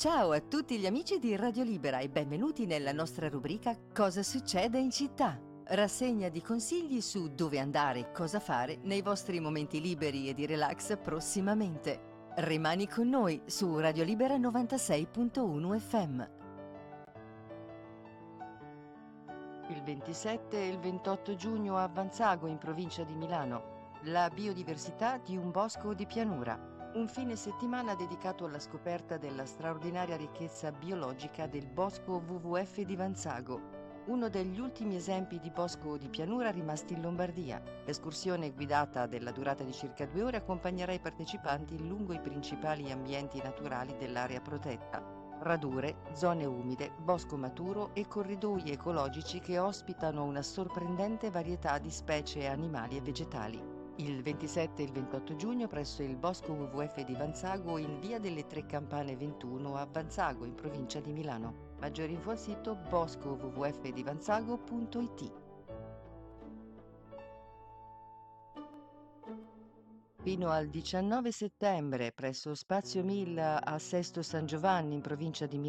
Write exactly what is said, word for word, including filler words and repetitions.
Ciao a tutti gli amici di Radio Libera e benvenuti nella nostra rubrica Cosa succede in città? Rassegna di consigli su dove andare e cosa fare nei vostri momenti liberi e di relax prossimamente. Rimani con noi su Radio Libera novantasei punto uno F M. Il ventisette e il ventotto giugno a Vanzago, in provincia di Milano, la biodiversità di un bosco di pianura. Un fine settimana dedicato alla scoperta della straordinaria ricchezza biologica del bosco W W F di Vanzago, uno degli ultimi esempi di bosco di pianura rimasti in Lombardia. L'escursione, guidata della durata di circa due ore, accompagnerà i partecipanti lungo i principali ambienti naturali dell'area protetta: radure, zone umide, bosco maturo e corridoi ecologici che ospitano una sorprendente varietà di specie animali e vegetali. Il ventisette e il ventotto giugno presso il Bosco W W F di Vanzago, in via delle Tre Campane ventuno a Vanzago, in provincia di Milano. Maggiori info al sito bosco w w f di vanzago punto i t. Fino al diciannove settembre presso Spazio Mil a Sesto San Giovanni, in provincia di Milano,